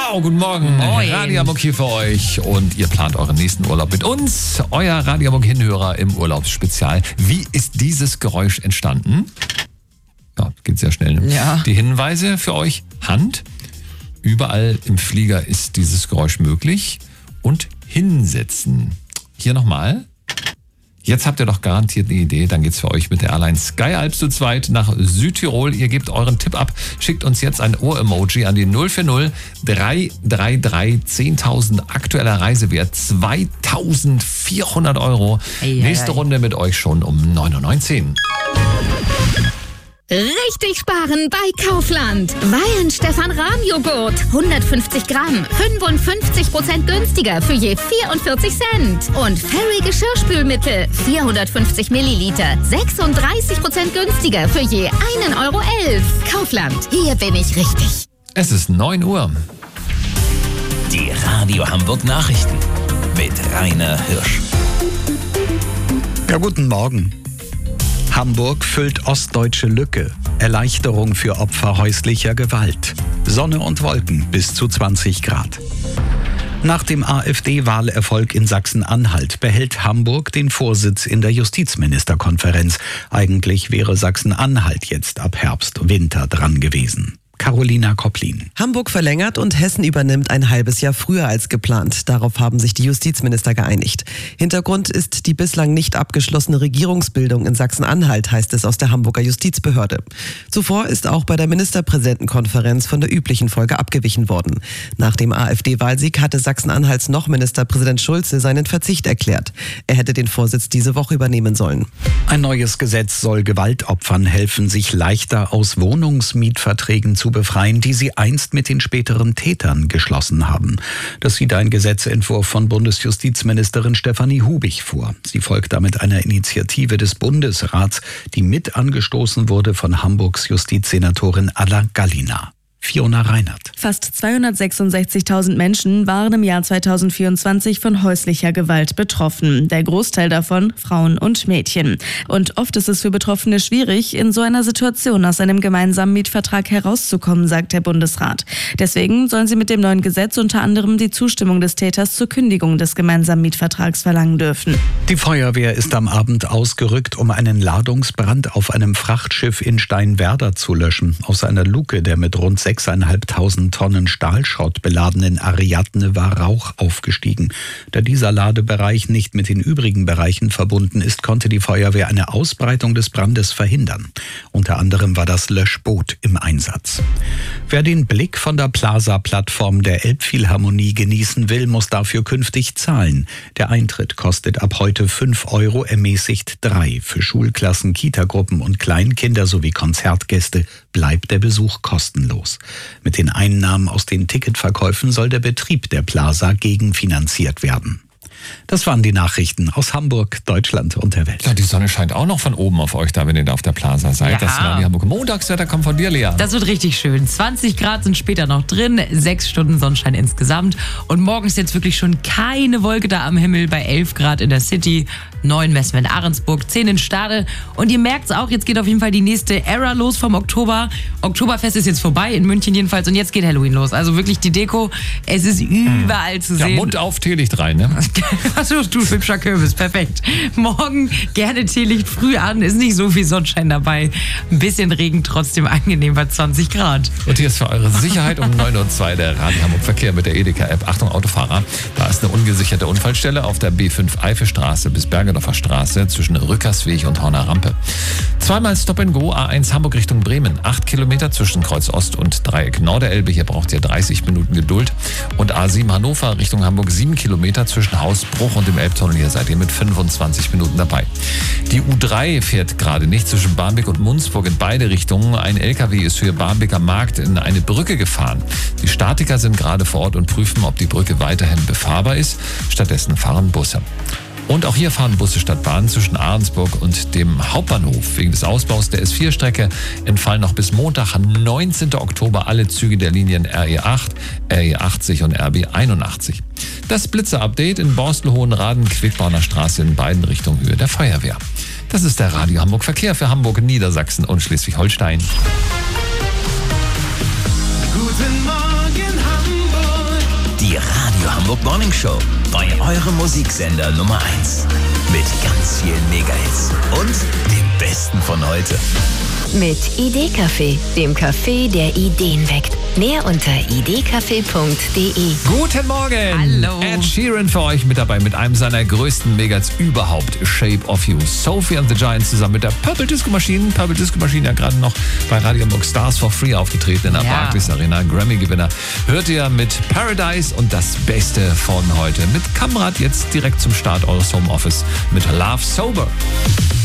Wow, guten Morgen. Moin. Radio Hamburg hier für euch und ihr plant euren nächsten Urlaub mit uns. Euer Radio Hamburg Hinhörer im Urlaubsspezial. Wie ist dieses Geräusch entstanden? Ja, geht sehr schnell. Ne? Ja. Die Hinweise für euch: Hand. Überall im Flieger ist dieses Geräusch möglich. Und hinsetzen. Hier nochmal. Jetzt habt ihr doch garantiert eine Idee, dann geht's für euch mit der Airline Sky Alps zu zweit nach Südtirol. Ihr gebt euren Tipp ab, schickt uns jetzt ein Ohr-Emoji an die 040 333 10.000, aktueller Reisewert 2.400 €. Nächste Runde mit euch schon um 9.19 Uhr. Richtig sparen bei Kaufland. Weihen Stefan Rahm Joghurt. 150 Gramm. 55% günstiger für je 44 Cent. Und Fairy Geschirrspülmittel. 450 Milliliter. 36% günstiger für je 1,11 Euro. Kaufland. Hier bin ich richtig. Es ist 9 Uhr. Die Radio Hamburg Nachrichten mit Rainer Hirsch. Ja, guten Morgen. Hamburg füllt ostdeutsche Lücke. Erleichterung für Opfer häuslicher Gewalt. Sonne und Wolken bis zu 20 Grad. Nach dem AfD-Wahlerfolg in Sachsen-Anhalt behält Hamburg den Vorsitz in der Justizministerkonferenz. Eigentlich wäre Sachsen-Anhalt jetzt ab Herbst, Winter dran gewesen. Carolina Kopplin. Hamburg verlängert und Hessen übernimmt ein halbes Jahr früher als geplant. Darauf haben sich die Justizminister geeinigt. Hintergrund ist die bislang nicht abgeschlossene Regierungsbildung in Sachsen-Anhalt, heißt es aus der Hamburger Justizbehörde. Zuvor ist auch bei der Ministerpräsidentenkonferenz von der üblichen Folge abgewichen worden. Nach dem AfD-Wahlsieg hatte Sachsen-Anhalts noch Ministerpräsident Schulze seinen Verzicht erklärt. Er hätte den Vorsitz diese Woche übernehmen sollen. Ein neues Gesetz soll Gewaltopfern helfen, sich leichter aus Wohnungsmietverträgen zu befreien, die sie einst mit den späteren Tätern geschlossen haben. Das sieht ein Gesetzentwurf von Bundesjustizministerin Stefanie Hubig vor. Sie folgt damit einer Initiative des Bundesrats, die mit angestoßen wurde von Hamburgs Justizsenatorin Alla Gallina. Fiona Reinhardt. Fast 266.000 Menschen waren im Jahr 2024 von häuslicher Gewalt betroffen. Der Großteil davon Frauen und Mädchen. Und oft ist es für Betroffene schwierig, in so einer Situation aus einem gemeinsamen Mietvertrag herauszukommen, sagt der Bundesrat. Deswegen sollen sie mit dem neuen Gesetz unter anderem die Zustimmung des Täters zur Kündigung des gemeinsamen Mietvertrags verlangen dürfen. Die Feuerwehr ist am Abend ausgerückt, um einen Ladungsbrand auf einem Frachtschiff in Steinwerder zu löschen. Aus einer Luke der mit rund 6.500 Tonnen Stahlschrott beladenen Ariadne war Rauch aufgestiegen. Da dieser Ladebereich nicht mit den übrigen Bereichen verbunden ist, konnte die Feuerwehr eine Ausbreitung des Brandes verhindern. Unter anderem war das Löschboot im Einsatz. Wer den Blick von der Plaza-Plattform der Elbphilharmonie genießen will, muss dafür künftig zahlen. Der Eintritt kostet ab heute 5 €, ermäßigt 3. Für Schulklassen, Kitagruppen und Kleinkinder sowie Konzertgäste bleibt der Besuch kostenlos. Mit den Einnahmen aus den Ticketverkäufen soll der Betrieb der Plaza gegenfinanziert werden. Das waren die Nachrichten aus Hamburg, Deutschland und der Welt. Ja, die Sonne scheint auch noch von oben auf euch da, wenn ihr da auf der Plaza seid. Ja. Das war die Hamburg Montagswetter, kommt von dir, Lea. Das wird richtig schön. 20 Grad sind später noch drin, 6 Stunden Sonnenschein insgesamt. Und morgen ist jetzt wirklich schon keine Wolke da am Himmel bei 11 Grad in der City. 9 messen wir in Ahrensburg, 10 in Stade. Und ihr merkt es auch, jetzt geht auf jeden Fall die nächste Ära los vom Oktober. Oktoberfest ist jetzt vorbei, in München jedenfalls. Und jetzt geht Halloween los. Also wirklich die Deko, es ist überall zu Ja, sehen. Mund auf, Teelicht rein, ne? Achso, du hübscher Kürbis, perfekt. Morgen gerne Teelicht früh an, ist nicht so viel Sonnenschein dabei. Ein bisschen Regen, trotzdem angenehm bei 20 Grad. Und hier ist für eure Sicherheit um 9.02 Uhr der Radio Hamburg Verkehr mit der Edeka-App. Achtung, Autofahrer, da ist eine ungesicherte Unfallstelle auf der B5 Eifelstraße bis Bergedorfer Straße zwischen Rückersweg und Horner Rampe. Zweimal Stop and Go, A1 Hamburg Richtung Bremen. 8 Kilometer zwischen Kreuz Ost und Dreieck Norderelbe. Hier braucht ihr 30 Minuten Geduld. Und A7 Hannover Richtung Hamburg 7 Kilometer zwischen Hausbruch und dem Elbtunnel. Hier seid ihr mit 25 Minuten dabei. Die U3 fährt gerade nicht zwischen Barmbek und Munzburg in beide Richtungen. Ein LKW ist für Barmbeker Markt in eine Brücke gefahren. Die Statiker sind gerade vor Ort und prüfen, ob die Brücke weiterhin befahrbar ist. Stattdessen fahren Busse. Und auch hier fahren Busse statt Bahn zwischen Ahrensburg und dem Hauptbahnhof. Wegen des Ausbaus der S4-Strecke entfallen noch bis Montag, 19. Oktober, alle Züge der Linien RE8, RE80 und RB81. Das Blitzer-Update in Borstel, Hohenraden, Quickborner Straße in beiden Richtungen Höhe der Feuerwehr. Das ist der Radio Hamburg Verkehr für Hamburg, Niedersachsen und Schleswig-Holstein. Guten Morgen Hamburg. Hamburg Morning Show bei eurem Musiksender Nummer 1. Mit ganz vielen Megahits und dem Besten von heute. Mit Idee-Café, dem Café, der Ideen weckt. Mehr unter idcafé.de. Guten Morgen! Hallo. Ed Sheeran für euch mit dabei mit einem seiner größten Megats überhaupt, Shape of You. Sophie and the Giants zusammen mit der Purple Disco Machine. Purple Disco Machine ja gerade noch bei Radio Hamburg Stars for Free aufgetreten in der Barclays Arena. Grammy-Gewinner. Hört ihr mit Paradise und das Beste von heute. Mit Kamrat jetzt direkt zum Start eures Homeoffice mit Love Sober.